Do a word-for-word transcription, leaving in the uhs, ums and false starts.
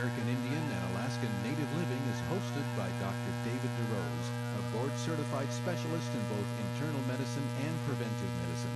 American Indian and Alaskan Native Living is hosted by Doctor David DeRose, a board-certified specialist in both internal medicine and preventive medicine.